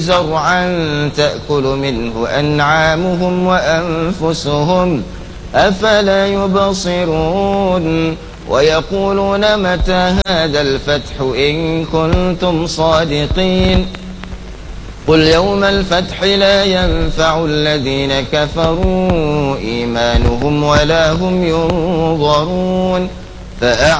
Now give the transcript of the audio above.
زرعا تأكل منه أنعامهم وأنفسهم أفلا يبصرون ويقولون متى هذا الفتح إن كنتم صادقين قل يوم الفتح لا ينفع الذين كفروا إيمانهم ولا هم ينظرون